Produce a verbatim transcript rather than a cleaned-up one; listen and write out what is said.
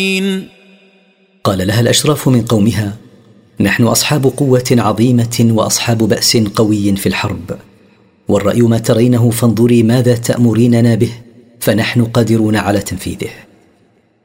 قال لها الأشراف من قومها: نحن أصحاب قوة عظيمة وأصحاب بأس قوي في الحرب، والرأي ما ترينه فانظري ماذا تأمريننا به، فنحن قادرون على تنفيذه.